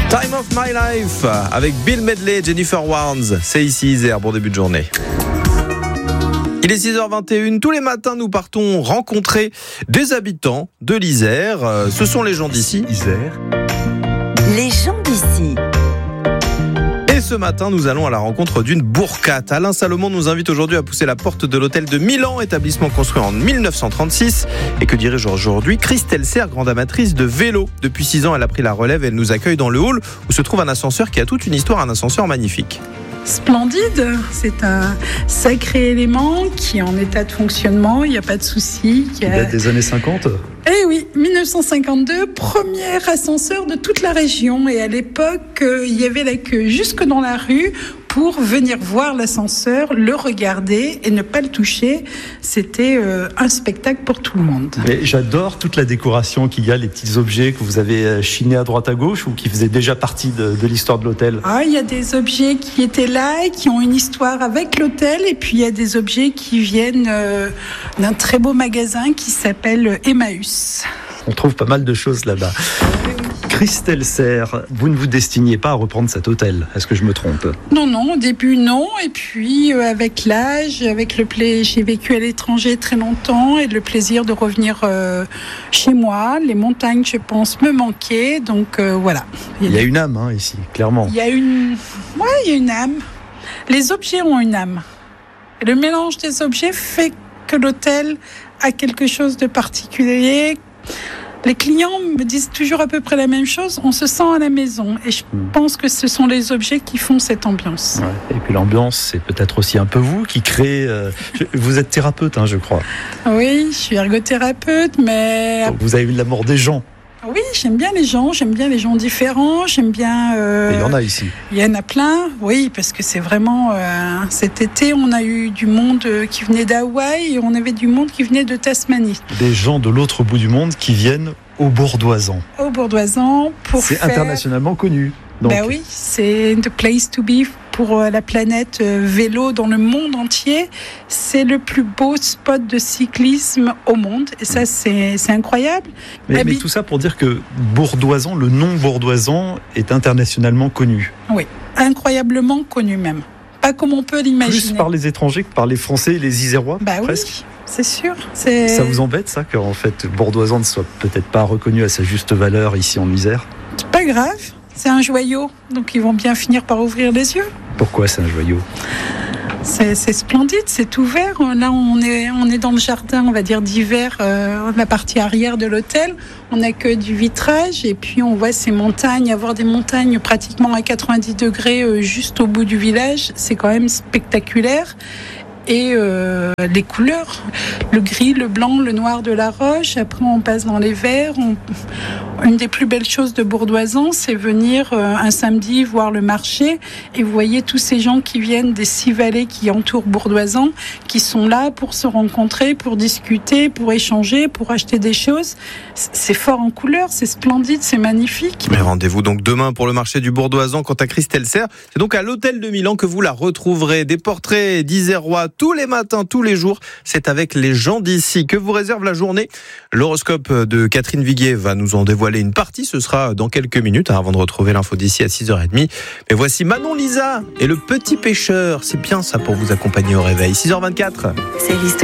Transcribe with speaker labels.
Speaker 1: Time of My Life avec Bill Medley et Jennifer Warnes. C'est ici Isère, bon début de journée. Il est 6h21, tous les matins nous partons rencontrer des habitants de l'Isère. Ce sont les gens d'ici. Isère.
Speaker 2: Les gens d'ici.
Speaker 1: Et ce matin, nous allons à la rencontre d'une bourcate. Alain Salomon nous invite aujourd'hui à pousser la porte de l'hôtel de Milan, établissement construit en 1936 et que dirige aujourd'hui Christelle Serre, grande amatrice de vélo. Depuis 6 ans, elle a pris la relève et elle nous accueille dans le hall où se trouve un ascenseur qui a toute une histoire, un ascenseur magnifique.
Speaker 3: Splendide, c'est un sacré élément qui est en état de fonctionnement, il n'y a pas de souci.
Speaker 4: Il date des années 50 ?
Speaker 3: Eh oui, 1952, premier ascenseur de toute la région. Et à l'époque, il y avait la queue jusque dans la rue pour venir voir l'ascenseur, le regarder et ne pas le toucher. C'était un spectacle pour tout le monde.
Speaker 4: Mais j'adore toute la décoration qu'il y a, les petits objets que vous avez chinés à droite à gauche ou qui faisaient déjà partie de l'histoire de l'hôtel.
Speaker 3: Il y a des objets qui étaient là et qui ont une histoire avec l'hôtel. Et puis il y a des objets qui viennent d'un très beau magasin qui s'appelle Emmaüs.
Speaker 4: On trouve pas mal de choses là-bas. Christelle Serre, vous ne vous destiniez pas à reprendre cet hôtel, est-ce que je me trompe ?
Speaker 3: Non, au début non, et puis avec l'âge, j'ai vécu à l'étranger très longtemps et le plaisir de revenir chez moi, les montagnes je pense me manquaient, donc voilà.
Speaker 4: Il y a une âme ici, clairement.
Speaker 3: Il y a une âme, les objets ont une âme, et le mélange des objets fait que l'hôtel a quelque chose de particulier. Les clients me disent toujours à peu près la même chose, on se sent à la maison et je pense que ce sont les objets qui font cette ambiance.
Speaker 4: Ouais. Et puis l'ambiance, c'est peut-être aussi un peu vous qui créez... Vous êtes thérapeute, je crois.
Speaker 3: Oui, je suis ergothérapeute, mais...
Speaker 4: Donc vous avez eu l'amour des gens.
Speaker 3: Oui, j'aime bien les gens différents, j'aime bien...
Speaker 4: Et il y en a ici.
Speaker 3: Il y en a plein, oui, parce que c'est vraiment... cet été, on a eu du monde qui venait d'Hawaï et on avait du monde qui venait de Tasmanie.
Speaker 4: Des gens de l'autre bout du monde qui viennent au Bourdoisan.
Speaker 3: Au Bourdoisan pour
Speaker 4: C'est internationalement connu. Donc.
Speaker 3: Ben oui, c'est the place to be pour la planète vélo dans le monde entier. C'est le plus beau spot de cyclisme au monde. Et ça, c'est incroyable.
Speaker 4: Mais tout ça pour dire que Bourdoisan, le nom Bourdoisan est internationalement connu.
Speaker 3: Oui, incroyablement connu même. Pas comme on peut l'imaginer.
Speaker 4: Plus par les étrangers que par les Français et les Isérois, presque.
Speaker 3: Oui, c'est sûr.
Speaker 4: Ça vous embête, ça, qu'en fait, Bourdoisan ne soit peut-être pas reconnu à sa juste valeur ici en Isère ?
Speaker 3: C'est pas grave. C'est un joyau, donc ils vont bien finir par ouvrir les yeux.
Speaker 4: Pourquoi c'est un joyau ?
Speaker 3: C'est splendide, c'est ouvert. Là, on est dans le jardin, on va dire d'hiver, la partie arrière de l'hôtel. On n'a que du vitrage et puis on voit ces montagnes, avoir des montagnes pratiquement à 90 degrés juste au bout du village, c'est quand même spectaculaire. Et les couleurs, le gris, le blanc, le noir de la roche. Après, on passe dans les verts. Une des plus belles choses de Bourdoisan, c'est venir un samedi voir le marché. Et vous voyez tous ces gens qui viennent des 6 vallées qui entourent Bourdoisan, qui sont là pour se rencontrer, pour discuter, pour échanger, pour acheter des choses. C'est fort en couleurs, c'est splendide, c'est magnifique.
Speaker 1: Mais rendez-vous donc demain pour le marché du Bourdoisan. Quant à Christelle Serre, c'est donc à l'hôtel de Milan que vous la retrouverez. Des portraits d'Isérois tous les matins, tous les jours. C'est avec les gens d'ici que vous réserve la journée. L'horoscope de Catherine Viguier va nous en dévoiler une partie. Ce sera dans quelques minutes avant de retrouver l'info d'ici à 6h30. Mais voici Manon Lisa et le petit pêcheur. C'est bien ça pour vous accompagner au réveil. 6h24.
Speaker 2: C'est l'histoire.